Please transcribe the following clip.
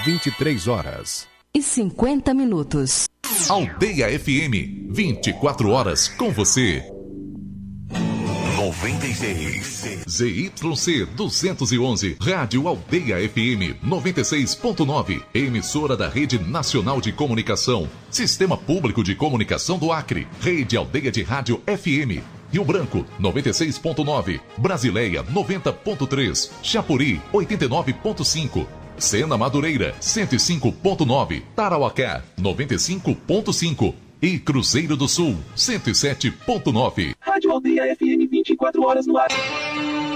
23h50. Aldeia FM, 24 horas com você. 96. ZYC 211, Rádio Aldeia FM 96.9, emissora da Rede Nacional de Comunicação, Sistema Público de Comunicação do Acre, Rede Aldeia de Rádio FM. Rio Branco, 96.9, Brasileia, 90.3, Chapuri, 89.5, Sena Madureira, 105.9, Tarauacá, 95.5 e Cruzeiro do Sul, 107.9. Rádio Aldeia FM, 24 horas no ar.